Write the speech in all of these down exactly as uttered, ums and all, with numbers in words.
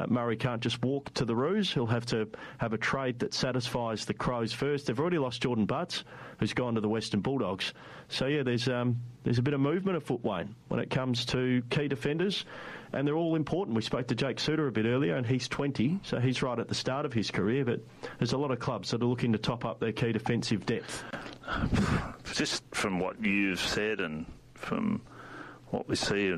Uh, Murray can't just walk to the Roos. He'll have to have a trade that satisfies the Crows first. They've already lost Jordan Butts, who's gone to the Western Bulldogs. So, yeah, there's um, there's a bit of movement afoot, Wayne, when it comes to key defenders, and they're all important. We spoke to Jake Suter a bit earlier, and he's twenty, so he's right at the start of his career, but there's a lot of clubs that are looking to top up their key defensive depth. Just from what you've said and from what we see,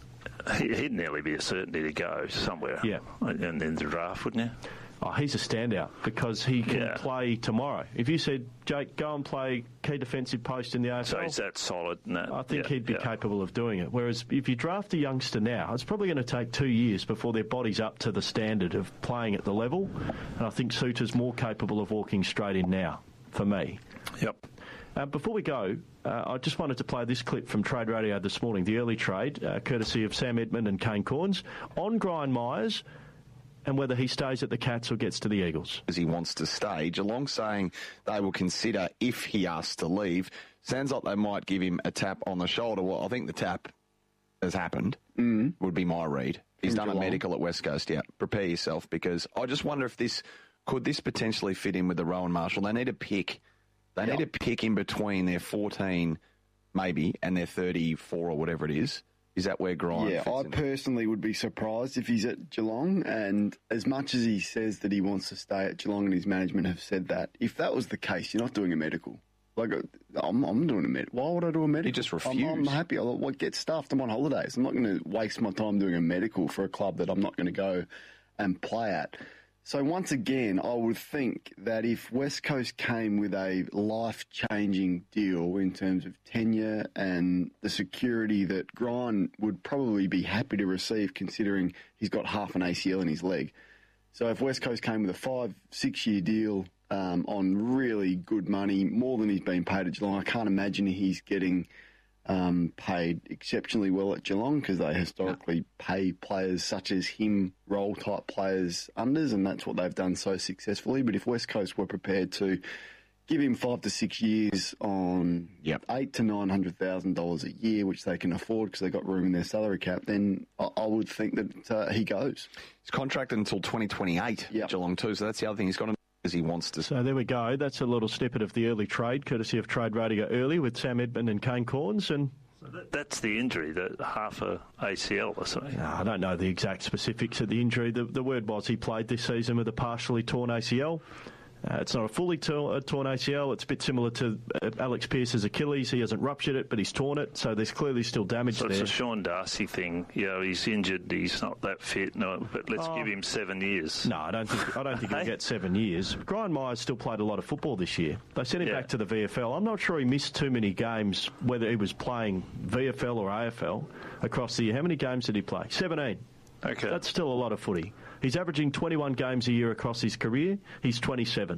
he'd nearly be a certainty to go somewhere. Yeah. And then the draft, wouldn't you? Oh, he's a standout because he can yeah. play tomorrow. If you said, Jake, go and play key defensive post in the A F L... So he's that solid. And that, I think yeah, he'd be yeah. capable of doing it. Whereas if you draft a youngster now, it's probably going to take two years before their body's up to the standard of playing at the level. And I think Suter's more capable of walking straight in now, for me. Yep. Uh, before we go, uh, I just wanted to play this clip from Trade Radio this morning, the early trade, uh, courtesy of Sam Edmund and Kane Corns, on Brian Myers and whether he stays at the Cats or gets to the Eagles. As he wants to stay, Geelong saying they will consider if he asks to leave. Sounds like they might give him a tap on the shoulder. Well, I think the tap has happened, mm. would be my read. He's from done Geelong. A medical at West Coast, yeah. Prepare yourself, because I just wonder if this, could this potentially fit in with the Rowan Marshall? They need a pick. They yep. need to pick in between their fourteen, maybe, and their thirty-four or whatever it is. Is that where Grind Yeah, fits I in? personally would be surprised if he's at Geelong, and as much as he says that he wants to stay at Geelong and his management have said that, if that was the case, you're not doing a medical. Like, I'm, I'm doing a medical. Why would I do a medical? He just refused. I'm, I'm happy. I'll like, get stuffed. I'm on holidays. I'm not going to waste my time doing a medical for a club that I'm not going to go and play at. So once again, I would think that if West Coast came with a life-changing deal in terms of tenure and the security that Grind would probably be happy to receive, considering he's got half an A C L in his leg. So if West Coast came with a five, six-year deal um, on really good money, more than he's been paid at Geelong, I can't imagine he's getting Um, paid exceptionally well at Geelong, because they historically pay players such as him, role-type players, unders, and that's what they've done so successfully. But if West Coast were prepared to give him five to six years on yep. eight to nine hundred thousand dollars a year, which they can afford because they've got room in their salary cap, then I, I would think that uh, he goes. He's contracted until twenty twenty-eight yep. at Geelong too, so that's the other thing. He's got to as he wants to. So there we go. That's a little snippet of the early trade, courtesy of Trade Radio Early with Sam Edmund and Kane Corns. And so that, that's the injury, that half a A C L or something. No, I don't know the exact specifics of the injury. The, the word was he played this season with a partially torn A C L. Uh, it's not a fully torn, uh, torn A C L. It's a bit similar to uh, Alex Pearce's Achilles. He hasn't ruptured it, but he's torn it, so there's clearly still damage so there. It's a Sean Darcy thing. You know, he's injured, he's not that fit, no, but let's oh. give him seven years. No, I don't think I don't think he'll get seven years. Brian Myers still played a lot of football this year. They sent him yeah. back to the V F L. I'm not sure he missed too many games, whether he was playing V F L or A F L, across the year. How many games did he play? seventeen. Okay. That's still a lot of footy. He's averaging twenty-one games a year across his career. He's twenty-seven.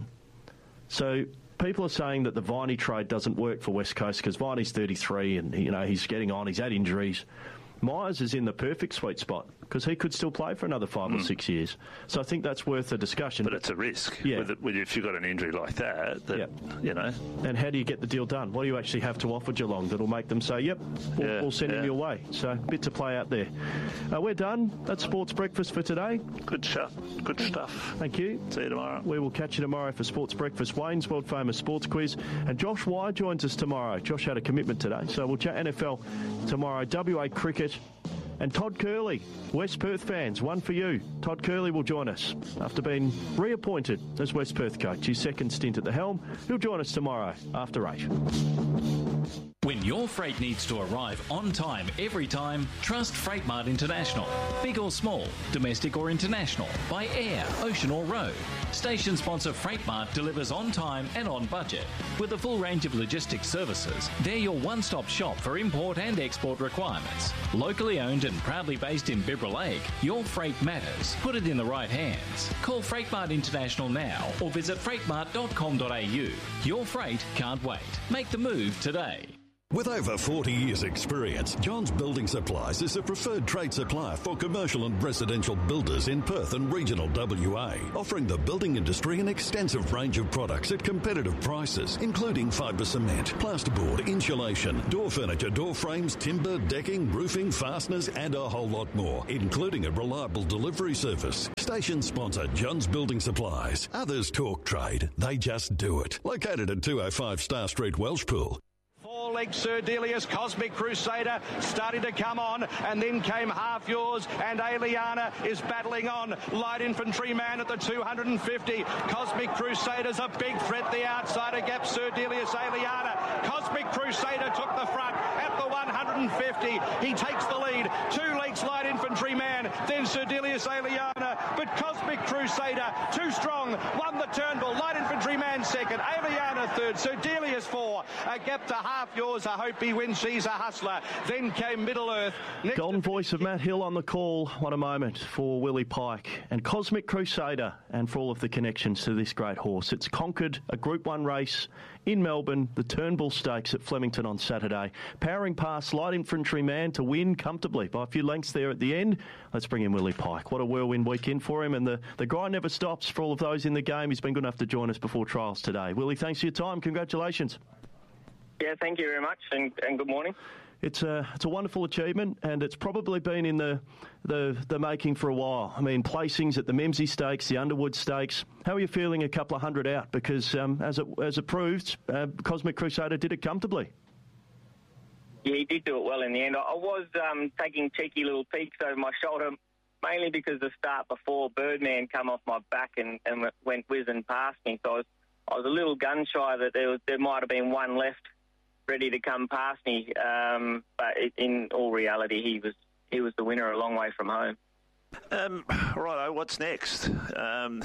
So people are saying that the Viney trade doesn't work for West Coast because Viney's thirty-three and, you know, he's getting on, he's had injuries. Myers is in the perfect sweet spot because he could still play for another five mm. or six years. So I think that's worth a discussion. But it's a risk. Yeah. With it, with, if you've got an injury like that, that yeah. you know. And how do you get the deal done? What do you actually have to offer Geelong that'll make them say, yep, we'll, yeah, we'll send yeah. him your way? So a bit to play out there. Uh, we're done. That's Sports Breakfast for today. Good stuff. Good stuff. Thank you. See you tomorrow. We will catch you tomorrow for Sports Breakfast. Wayne's World Famous Sports Quiz. And Josh Wye joins us tomorrow. Josh had a commitment today, so we'll chat N F L tomorrow. W A Cricket. And Todd Curley, West Perth fans, one for you. Todd Curley will join us after being reappointed as West Perth coach. His second stint at the helm. He'll join us tomorrow after eight. When your freight needs to arrive on time every time, trust Freightmart International. Big or small, domestic or international, by air, ocean or road. Station sponsor Freightmart delivers on time and on budget. With a full range of logistics services, they're your one-stop shop for import and export requirements. Locally owned and proudly based in Bibra Lake, your freight matters. Put it in the right hands. Call Freightmart International now or visit freightmart dot com dot a u. Your freight can't wait. Make the move today. With over forty years' experience, Johns Building Supplies is a preferred trade supplier for commercial and residential builders in Perth and regional W A, offering the building industry an extensive range of products at competitive prices, including fibre cement, plasterboard, insulation, door furniture, door frames, timber, decking, roofing, fasteners and a whole lot more, including a reliable delivery service. Station sponsor Johns Building Supplies. Others talk trade, they just do it. Located at two oh five Star Street, Welshpool. Four-leg Sir Delius, Cosmic Crusader starting to come on, and then came Half Yours, and Aliana is battling on. Light Infantry Man at the two hundred fifty. Cosmic Crusader's a big threat, the outsider gap. Sir Delius, Aliana. Cosmic Crusader took the front at the one hundred fifty. He takes the lead. Two legs Light Infantry Man, then Sir Delius, Aliana, but Cosmic Crusader too strong. Won the Turnbull. Light Infantry Man second. Aliana third. Sir Delius four. A gap to Half Yours. I hope he wins. She's a hustler. Then came Middle Earth. Next Golden voice of Matt Hill on the call. What a moment for Willie Pike and Cosmic Crusader, and for all of the connections to this great horse. It's conquered a Group one race in Melbourne, the Turnbull Stakes at Flemington on Saturday. Powering past Light Infantry Man to win comfortably by a few lengths there at the end. Let's bring in Willie Pike. What a whirlwind weekend for him, and the, the grind never stops for all of those in the game. He's been good enough to join us before trials today. Willie, thanks for your time. Congratulations. Yeah, thank you very much, and, and good morning. It's a it's a wonderful achievement, and it's probably been in the, the the making for a while. I mean, placings at the Memsie Stakes, the Underwood Stakes. How are you feeling a couple of hundred out? Because um, as it as it proved, uh, Cosmic Crusader did it comfortably. Yeah, he did do it well in the end. I was um, taking cheeky little peeks over my shoulder, mainly because the start before Birdman come off my back and, and went whizzing past me. So I was I was a little gun shy that there was there might have been one left ready to come past me, um, but it, in all reality, he was he was the winner a long way from home. Um, righto, what's next? Um,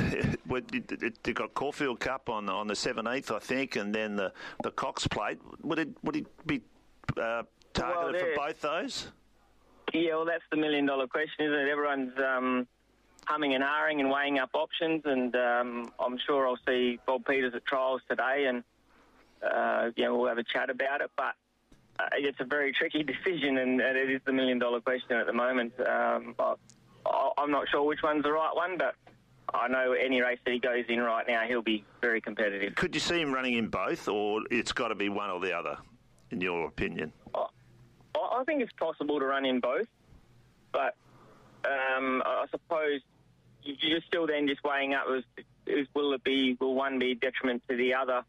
you got Caulfield Cup on on the seventeenth, I think, and then the, the Cox Plate. Would it would it be uh, targeted well, for both those? Yeah, well, that's the million dollar question, isn't it? Everyone's um, humming and ahhing and weighing up options, and um, I'm sure I'll see Bob Peters at trials today, and Uh, yeah, we'll have a chat about it, but uh, it's a very tricky decision, and, and it is the million-dollar question at the moment. Um, I, I'm not sure which one's the right one, but I know any race that he goes in right now, he'll be very competitive. Could you see him running in both, or it's got to be one or the other, in your opinion? I, I think it's possible to run in both, but um, I suppose you're still then just weighing up, is, is, will it be, will one be a detriment to the other?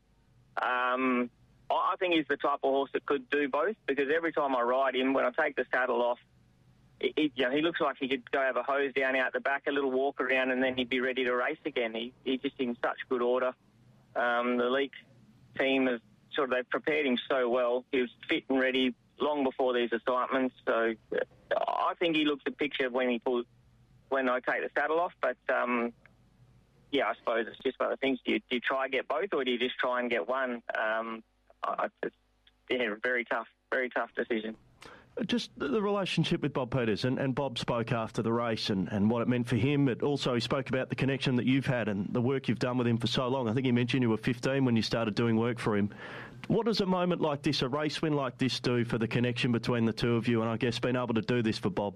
Um, I think he's the type of horse that could do both, because every time I ride him, when I take the saddle off, it, it, you know, he looks like he could go have a hose down out the back, a little walk around, and then he'd be ready to race again. He, he's just in such good order. Um, the Leak team has sort of, they've prepared him so well. He was fit and ready long before these assignments. So I think he looks a picture when he pulls, when I take the saddle off, but um, yeah, I suppose it's just one of the things. Do you, do you try and get both, or do you just try and get one? Um, I, it's, yeah, very tough, very tough decision. Just the relationship with Bob Peters, and, and Bob spoke after the race and, and what it meant for him, but also he spoke about the connection that you've had and the work you've done with him for so long. I think he mentioned you were fifteen when you started doing work for him. What does a moment like this, a race win like this, do for the connection between the two of you, and I guess being able to do this for Bob?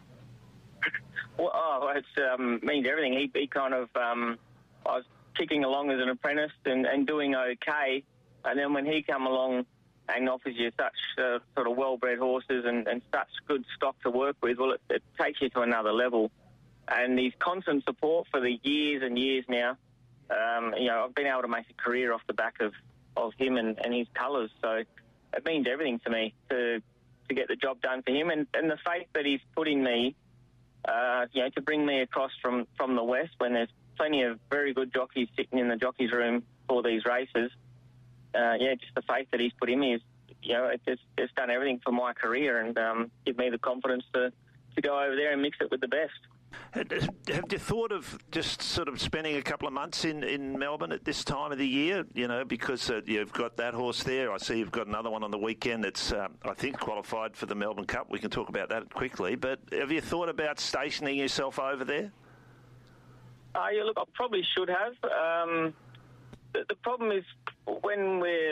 Well, oh, it um, means everything. He, he kind of, um, I was kicking along as an apprentice and, and doing okay, and then when he come along and offers you such uh, sort of well-bred horses and, and such good stock to work with, well, it, it takes you to another level. And his constant support for the years and years now, um, you know, I've been able to make a career off the back of, of him and, and his colours, so it means everything to me to to get the job done for him, and, and the faith that he's put in me. Uh, you know, to bring me across from, from the west when there's plenty of very good jockeys sitting in the jockeys' room for these races. Uh, yeah, just the faith that he's put in me is, you know, it's, it's, it's done everything for my career and um, give me the confidence to, to go over there and mix it with the best. Have you thought of just sort of spending a couple of months in, in Melbourne at this time of the year, you know, because uh, you've got that horse there. I see you've got another one on the weekend that's, um, I think, qualified for the Melbourne Cup. We can talk about that quickly. But have you thought about stationing yourself over there? Uh, yeah, look, I probably should have. Um, the, the problem is when we're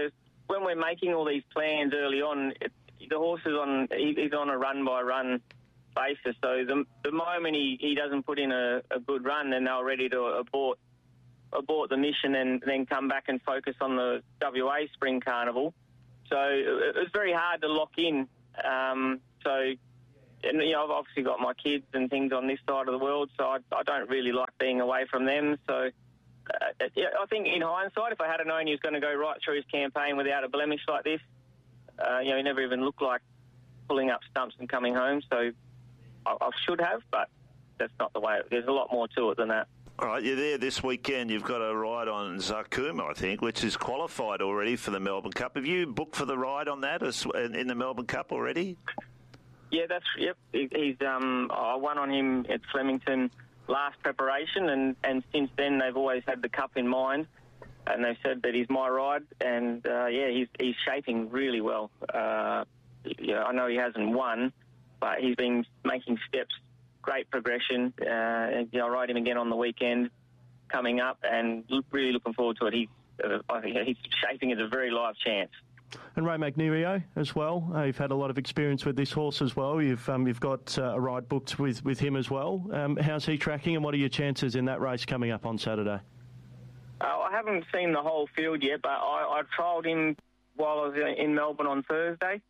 when we're making all these plans early on, it, the horse is on he, he's on a run by run basis. So the the moment he, he doesn't put in a, a good run, then they're ready to abort abort the mission and then come back and focus on the W A Spring Carnival. So it, it was very hard to lock in. Um, so, and, you know, I've obviously got my kids and things on this side of the world, so I, I don't really like being away from them. So uh, yeah, I think in hindsight, if I had known he was going to go right through his campaign without a blemish like this, uh, you know, he never even looked like pulling up stumps and coming home. So I, I should have, but that's not the way. It, there's a lot more to it than that. All right, you're there this weekend. You've got a ride on Zakuma, I think, which is qualified already for the Melbourne Cup. Have you booked for the ride on that as, in the Melbourne Cup already? Yeah, that's yep. He's um, I won on him at Flemington last preparation, and, and since then they've always had the Cup in mind, and they've said that he's my ride, and uh, yeah, he's he's shaping really well. Uh, yeah, I know he hasn't won, but he's been making steps. Great progression. Uh, you know, I'll ride him again on the weekend coming up, and look, really looking forward to it. He's, uh, I think he's shaping as a very live chance. And Ray McNerio as well. Uh, you've had a lot of experience with this horse as well. You've um, you've got uh, a ride booked with, with him as well. Um, how's he tracking, and what are your chances in that race coming up on Saturday? Uh, I haven't seen the whole field yet, but I, I trialled him while I was in Melbourne on Thursday.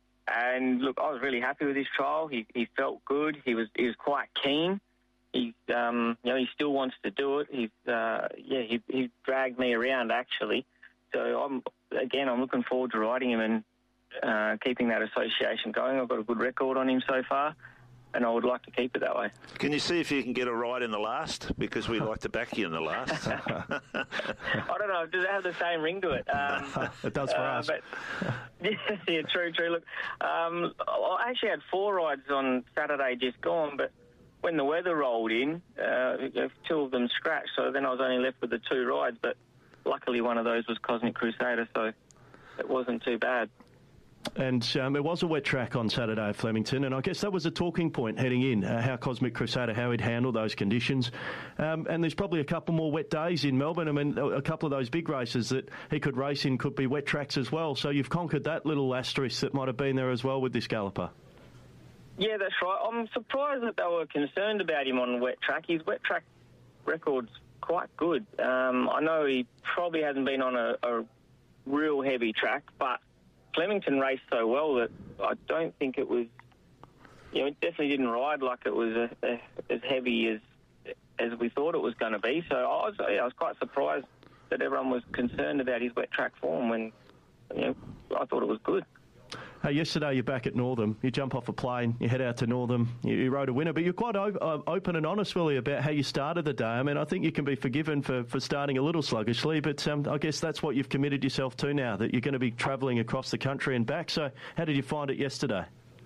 And look, I was really happy with his trial. He, he felt good. He was he was quite keen. He um you know he still wants to do it. He's uh yeah he he dragged me around actually. So I'm again I'm looking forward to riding him and uh, keeping that association going. I've got a good record on him so far, and I would like to keep it that way. Can you see if you can get a ride in the last? Because we like to back you in the last. I don't know. Does it have the same ring to it? Um, it does for uh, us. But, yeah, yeah, true, true. Look, um, I actually had four rides on Saturday just gone, but when the weather rolled in, uh, two of them scratched, so then I was only left with the two rides, but luckily one of those was Cosmic Crusader, so it wasn't too bad. And um, it was a wet track on Saturday at Flemington, and I guess that was a talking point heading in, uh, how Cosmic Crusader, how he'd handle those conditions. Um, and there's probably a couple more wet days in Melbourne. I mean, a couple of those big races that he could race in could be wet tracks as well. So you've conquered that little asterisk that might have been there as well with this galloper. Yeah, that's right. I'm surprised that they were concerned about him on wet track. His wet track record's quite good. Um, I know he probably hasn't been on a, a real heavy track, but Flemington raced so well that I don't think it was, you know, it definitely didn't ride like it was a, a, as heavy as as we thought it was going to be. So I was, yeah, I was quite surprised that everyone was concerned about his wet track form when, you know, I thought it was good. Hey, yesterday you're back at Northam. You jump off a plane, you head out to Northam, you, you rode a winner, but you're quite o- uh, open and honest, Willie, about how you started the day. I mean, I think you can be forgiven for, for starting a little sluggishly, but um, I guess that's what you've committed yourself to now, that you're going to be travelling across the country and back. So how did you find it yesterday?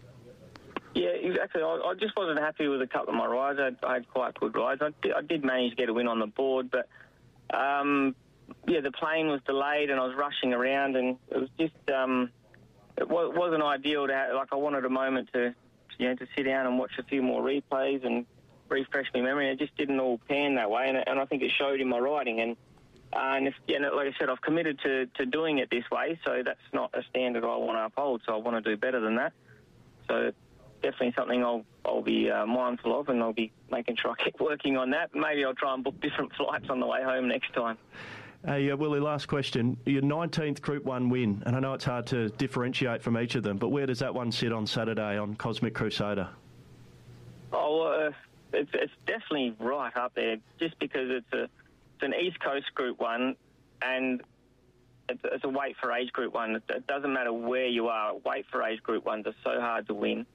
Yeah, exactly. I, I just wasn't happy with a couple of my rides. I, I had quite good rides. I did, I did manage to get a win on the board, but um, yeah, the plane was delayed and I was rushing around, and it was just... Um, It wasn't ideal to have, like, I wanted a moment to, you know, to sit down and watch a few more replays and refresh my memory. It just didn't all pan that way, and, and I think it showed in my riding. And, uh, and if, you know, like I said, I've committed to, to doing it this way, so that's not a standard I want to uphold. So I want to do better than that. So definitely something I'll I'll be uh, mindful of, and I'll be making sure I keep working on that. Maybe I'll try and book different flights on the way home next time. Hey, uh, Willie, last question. Your nineteenth Group one win, and I know it's hard to differentiate from each of them, but where does that one sit on Saturday on Cosmic Crusader? Oh, uh, it's, it's definitely right up there, just because it's a it's an East Coast Group one, and it's, it's a weight for age Group one. It, it doesn't matter where you are. Weight for age Group ones are so hard to win.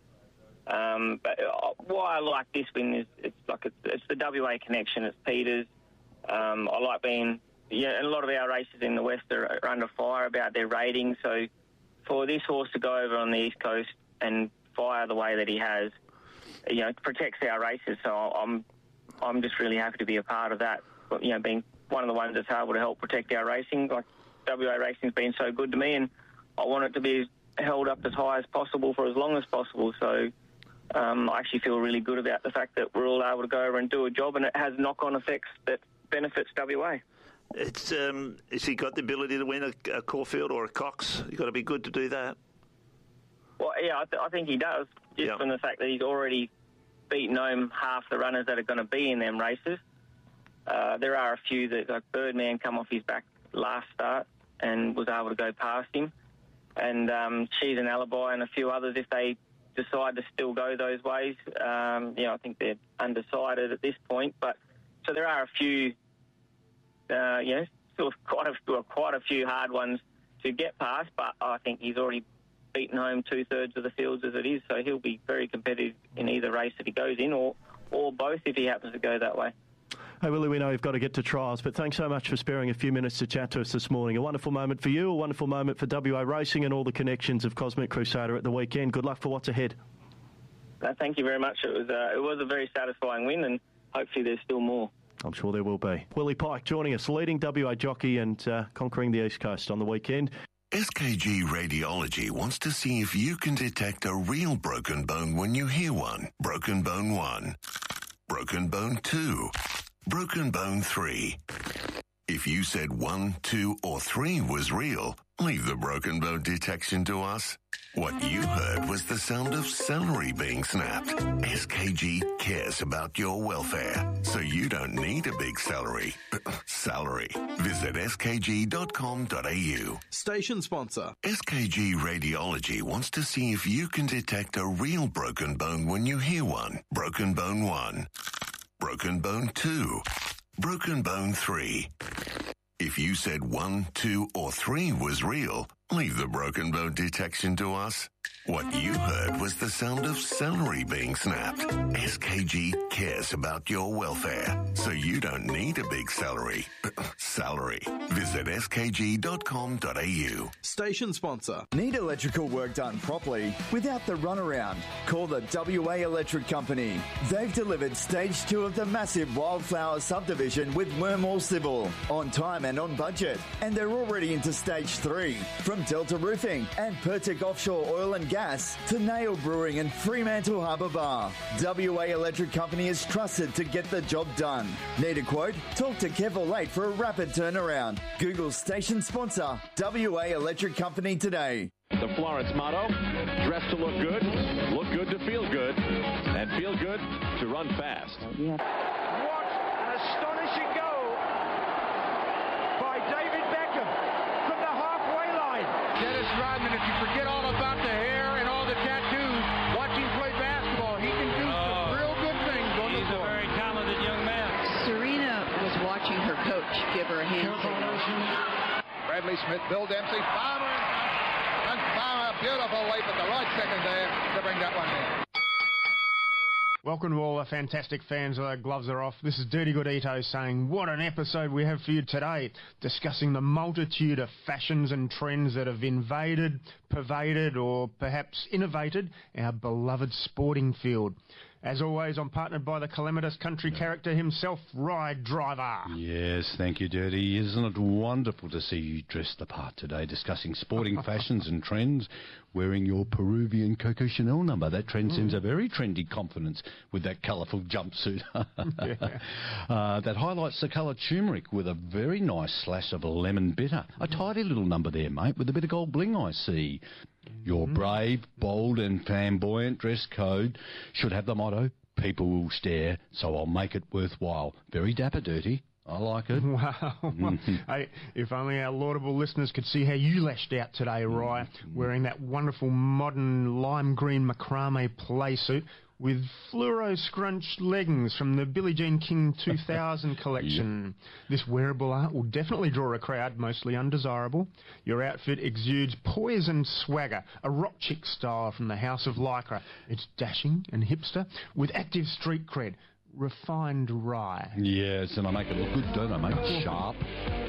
Um, but why I like this win is it's like it's, it's the W A connection. It's Peters. Um, I like being. Yeah, and a lot of our races in the West are, are under fire about their ratings. So for this horse to go over on the East Coast and fire the way that he has, you know, it protects our races. So I'm I'm just really happy to be a part of that. But, you know, being one of the ones that's able to help protect our racing. Like, W A racing's been so good to me, and I want it to be held up as high as possible for as long as possible. So um, I actually feel really good about the fact that we're all able to go over and do a job, and it has knock-on effects that benefits W A. It's um, has he got the ability to win a, a Caulfield or a Cox? You've got to be good to do that. Well, yeah, I, th- I think he does, just yep. from the fact that he's already beaten home half the runners that are going to be in them races. Uh, there are a few that, like Birdman, come off his back last start and was able to go past him. And um, She's an Alibi and a few others, if they decide to still go those ways, um, you know, I think they're undecided at this point. But so there are a few, uh, you know, still quite a, well, quite a few hard ones to get past, but I think he's already beaten home two-thirds of the fields as it is, so he'll be very competitive in either race that he goes in, or, or both if he happens to go that way. Hey, Willie, we know you've got to get to trials, but thanks so much for sparing a few minutes to chat to us this morning. A wonderful moment for you, a wonderful moment for W A Racing and all the connections of Cosmic Crusader at the weekend. Good luck for what's ahead. No, thank you very much. It was, uh, it was a very satisfying win, and hopefully there's still more. I'm sure there will be. Willie Pike joining us, leading W A jockey and uh, conquering the East Coast on the weekend. S K G Radiology wants to see if you can detect a real broken bone when you hear one. Broken bone one. Broken bone two. Broken bone three. If you said one, two, or three was real, leave the broken bone detection to us. What you heard was the sound of celery being snapped. S K G cares about your welfare, so you don't need a big celery. Salary. Visit s k g dot com dot a u. Station sponsor. S K G Radiology wants to see if you can detect a real broken bone when you hear one. Broken bone one. Broken bone two. Broken bone three. If you said one, two, or three was real, leave the broken bone detection to us. What you heard was the sound of celery being snapped. S K G cares about your welfare, so you don't need a big celery. Salary. Visit s k g dot com dot a u. Station sponsor. Need electrical work done properly without the runaround? Call the W A Electric Company. They've delivered stage two of the massive Wildflower subdivision with Wormhole Civil on time and on budget. And they're already into stage three. From Delta Roofing and Pertic Offshore Oil and Gas to Nail Brewing and Fremantle Harbour Bar. W A Electric Company is trusted to get the job done. Need a quote? Talk to Kev or Late for a rapid turnaround. Google station sponsor W A Electric Company today. The Florence motto, dress to look good, look good to feel good, and feel good to run fast. Yeah. What an astonishing goal by David Beckham from the halfway line. Dennis Rodman, if you forget all about the hair and all the tattoos, watch him play basketball. He can do oh, some real good things on the floor. He's a very talented young man. Serena was watching her coach give her a hand signal. Bradley Smith, Bill Dempsey, Farmer, and Farmer, beautiful leap at the right second there to bring that one in. Welcome to all the fantastic fans of the Gloves Are Off. This is Dirty Good Ito saying, what an episode we have for you today, discussing the multitude of fashions and trends that have invaded, pervaded, or perhaps innovated our beloved sporting field. As always, I'm partnered by the calamitous country character himself, Ride Driver. Yes, thank you, Dirty. Isn't it wonderful to see you dressed the part today, discussing sporting fashions and trends, wearing your Peruvian Coco Chanel number. That trend mm. seems a very trendy confidence with that colourful jumpsuit. yeah. uh, that highlights the colour turmeric with a very nice slash of lemon bitter. A tidy little number there, mate, with a bit of gold bling, I see. Your brave, bold and flamboyant dress code should have the motto, people will stare, so I'll make it worthwhile. Very dapper, Dirty. I like it. Wow. Mm-hmm. Hey, if only our laudable listeners could see how you lashed out today, Rye, mm-hmm. wearing that wonderful modern lime green macrame play suit with fluoro scrunched leggings from the Billie Jean King two thousand collection. Yep. This wearable art will definitely draw a crowd, mostly undesirable. Your outfit exudes poise and swagger, a rock chick style from the House of Lycra. It's dashing and hipster with active street cred. Refined rye. Yes, and I make it look good, don't I, mate? Sharp,